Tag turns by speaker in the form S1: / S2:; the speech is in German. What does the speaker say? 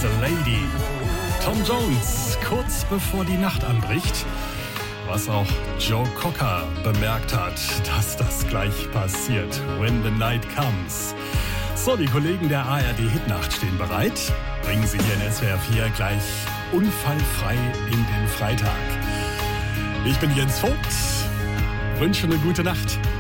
S1: the Lady. Tom Jones, kurz bevor die Nacht anbricht. Was auch Joe Cocker bemerkt hat, dass das gleich passiert. When the night comes. So, die Kollegen der ARD Hitnacht stehen bereit. Bringen Sie hier in SWR 4 gleich unfallfrei in den Freitag. Ich bin Jens Vogt. Wünsche eine gute Nacht.